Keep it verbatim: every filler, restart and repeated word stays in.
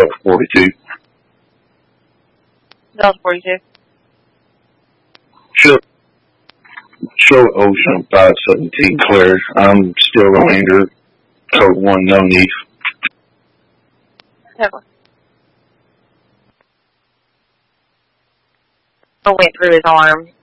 Delta forty-two. Delta forty-two. Sure. Sure, Ocean five seventeen cleared. I'm still Ranger, code one, no need. Okay. I went through his arm.